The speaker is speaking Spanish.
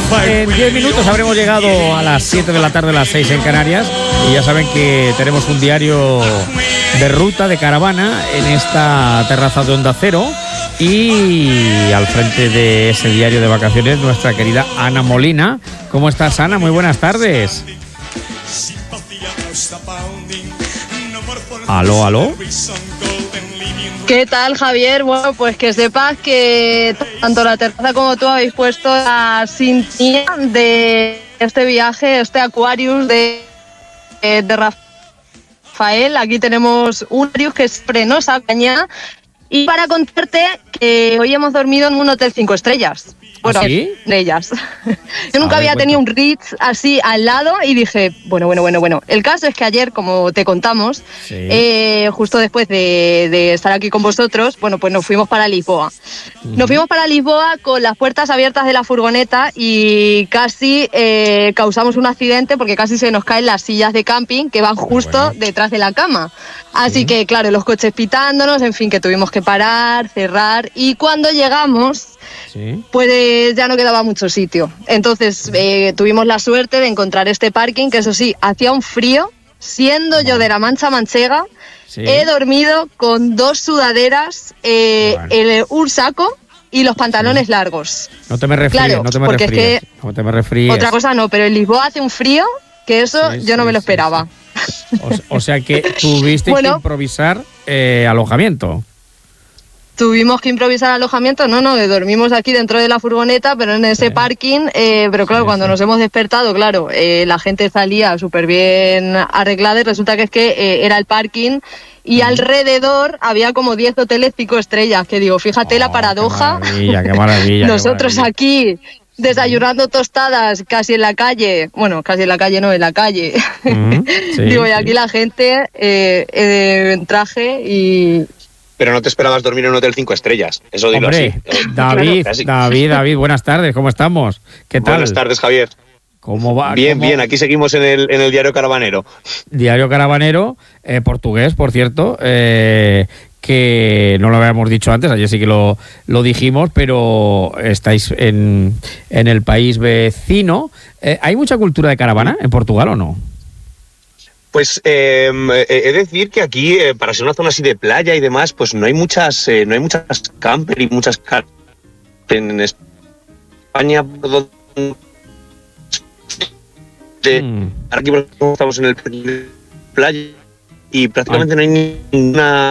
En 10 minutos habremos llegado a las 7 de la tarde, a las 6 en Canarias. Y ya saben que tenemos un diario de ruta, de caravana, en esta terraza de Onda Cero. Y al frente de ese diario de vacaciones, nuestra querida Ana Molina. ¿Cómo estás, Ana? Muy buenas tardes. Aló, aló. ¿Qué tal, Javier? Bueno, pues que sepas que tanto la terraza como tú habéis puesto la sintonía de este viaje, este Aquarius de Rafael. Aquí tenemos un Aquarius que siempre nos acompaña. Y para contarte que hoy hemos dormido en un hotel 5 estrellas. Bueno, ¿sí? De ellas. Yo nunca había tenido un Ritz así al lado y dije, bueno. El caso es que ayer, como te contamos, sí, justo después de estar aquí con vosotros, bueno, pues nos fuimos para Lisboa. Nos fuimos para Lisboa con las puertas abiertas de la furgoneta y casi causamos un accidente porque casi se nos caen las sillas de camping que van justo detrás de la cama. Así que, claro, los coches pitándonos, en fin, que tuvimos que parar, cerrar. Y cuando llegamos, pues ya no quedaba mucho sitio. Entonces tuvimos la suerte de encontrar este parking, que eso sí, hacía un frío. Siendo yo de la Mancha Manchega, he dormido con 2 sudaderas, un saco y los pantalones largos. No te me refríes, claro, no te me porque refríes. Es que no te me refríes. Otra cosa no, pero en Lisboa hace un frío que eso yo no me lo esperaba. Sí. O sea que tuviste que improvisar alojamiento. Tuvimos que improvisar alojamiento, no, dormimos aquí dentro de la furgoneta, pero en ese parking, pero claro, cuando nos hemos despertado, claro, la gente salía súper bien arreglada y resulta que es que era el parking y alrededor había como 10 hoteles 5 estrellas, que digo, fíjate la paradoja. Qué maravilla. Nosotros aquí desayunando tostadas casi en la calle, bueno, casi en la calle no, en la calle. Digo, y aquí la gente en traje y... Pero no te esperabas dormir en un hotel 5 estrellas, eso dilo. Hombre, así. David, buenas tardes, ¿cómo estamos? ¿Qué tal? Buenas tardes, Javier. ¿Cómo va? Bien, aquí seguimos en el diario Caravanero. Diario Caravanero, portugués, por cierto, que no lo habíamos dicho antes, ayer sí que lo dijimos, pero estáis en el país vecino. ¿Hay mucha cultura de caravana en Portugal o no? Pues he de decir que aquí, para ser una zona así de playa y demás, pues no hay muchas camper y muchas en España. Aquí estamos en el playa y prácticamente no hay ninguna